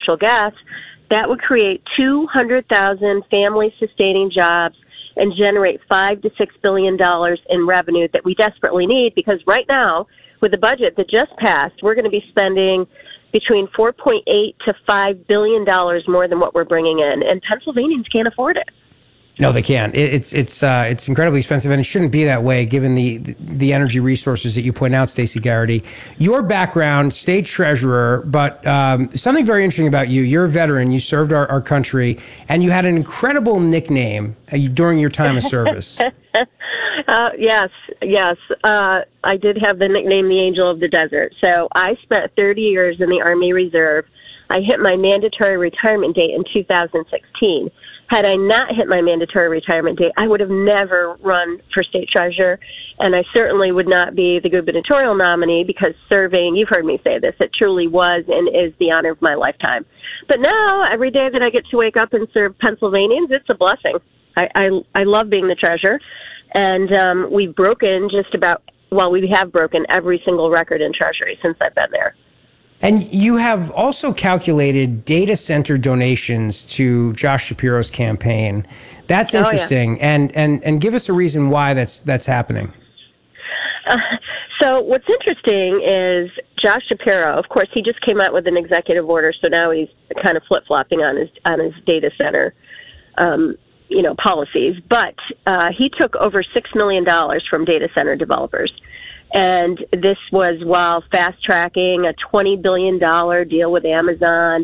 natural gas, that would create 200,000 family-sustaining jobs and generate $5 to $6 billion in revenue that we desperately need, because right now, with the budget that just passed, we're going to be spending between $4.8 to $5 billion more than what we're bringing in, and Pennsylvanians can't afford it. No, they can't. It's incredibly expensive, and it shouldn't be that way given the energy resources that you point out, Stacey Garrity. Your background, state treasurer, but something very interesting about you. You're a veteran. You served our country, and you had an incredible nickname during your time of service. Yes. I did have the nickname the Angel of the Desert. So I spent 30 years in the Army Reserve. I hit my mandatory retirement date in 2016. Had I not hit my mandatory retirement date, I would have never run for state treasurer, and I certainly would not be the gubernatorial nominee, because serving, you've heard me say this, it truly was and is the honor of my lifetime. But now, every day that I get to wake up and serve Pennsylvanians, it's a blessing. I love being the treasurer, and we have broken every single record in Treasury since I've been there. And you have also calculated data center donations to Josh Shapiro's campaign. That's interesting. Yeah. And give us a reason why that's happening. So what's interesting is Josh Shapiro, of course, he just came out with an executive order, so now he's kind of flip-flopping on his data center policies. But he took over $6 million from data center developers. And this was while fast-tracking a $20 billion deal with Amazon.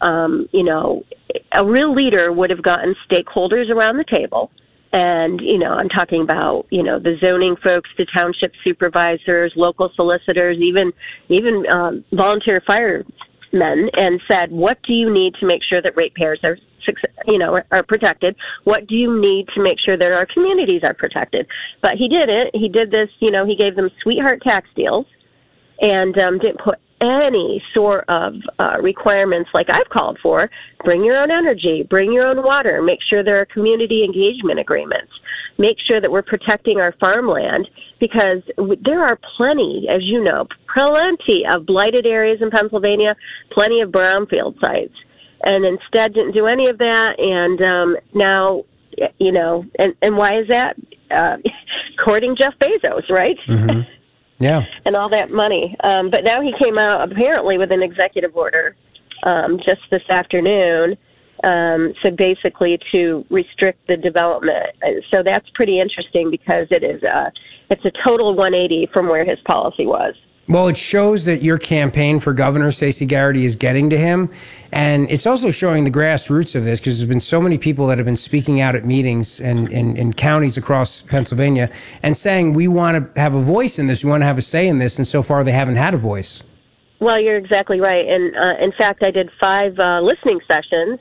A real leader would have gotten stakeholders around the table. And, I'm talking about, the zoning folks, the township supervisors, local solicitors, even volunteer firemen, and said, what do you need to make sure that ratepayers are protected? What do you need to make sure that our communities are protected? But he didn't. He did this, he gave them sweetheart tax deals and didn't put any sort of requirements like I've called for. Bring your own energy, bring your own water, make sure there are community engagement agreements, make sure that we're protecting our farmland, because there are plenty, as you know, plenty of blighted areas in Pennsylvania, plenty of brownfield sites. And instead didn't do any of that. And now, and why is that? Courting Jeff Bezos, right? Mm-hmm. Yeah. And all that money. But now he came out apparently with an executive order just this afternoon. So basically to restrict the development. So that's pretty interesting, because it's a total 180 from where his policy was. Well, it shows that your campaign for governor, Stacey Garrity, is getting to him. And it's also showing the grassroots of this, because there's been so many people that have been speaking out at meetings and in counties across Pennsylvania and saying, we want to have a voice in this, we want to have a say in this. And so far, they haven't had a voice. Well, you're exactly right. And in fact, I did 5 listening sessions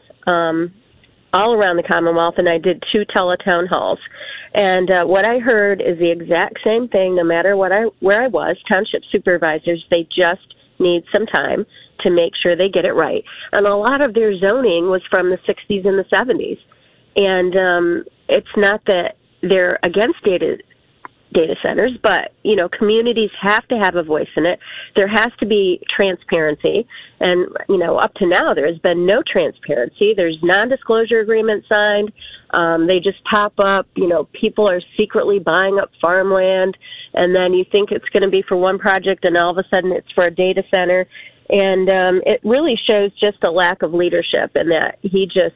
all around the Commonwealth, and I did 2 teletown halls. And what I heard is the exact same thing, no matter where I was. Township supervisors, they just need some time to make sure they get it right. And a lot of their zoning was from the 60s and the 70s. And it's not that they're against data centers, but, communities have to have a voice in it. There has to be transparency. And, up to now, there has been no transparency. There's non-disclosure agreements signed. They just pop up. People are secretly buying up farmland, and then you think it's going to be for one project, and all of a sudden it's for a data center. And it really shows just a lack of leadership, in that he just,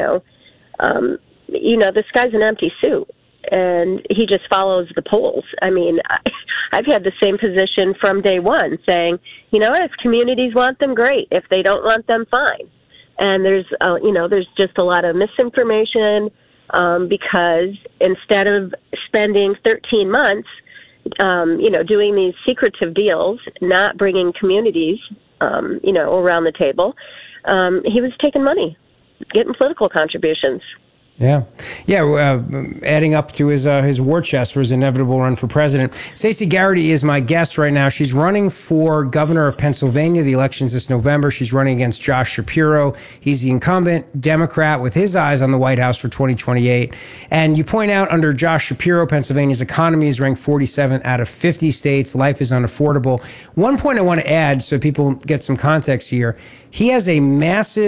this guy's an empty suit. And he just follows the polls. I mean, I've had the same position from day one, saying, if communities want them, great. If they don't want them, fine. And there's just a lot of misinformation, because instead of spending 13 months, doing these secretive deals, not bringing communities, around the table, he was taking money, getting political contributions. Yeah. Adding up to his war chest for his inevitable run for president. Stacey Garrity is my guest right now. She's running for governor of Pennsylvania. The election's this November. She's running against Josh Shapiro. He's the incumbent Democrat with his eyes on the White House for 2028. And you point out, under Josh Shapiro, Pennsylvania's economy is ranked 47 out of 50 states. Life is unaffordable. One point I want to add, so people get some context here: he has a massive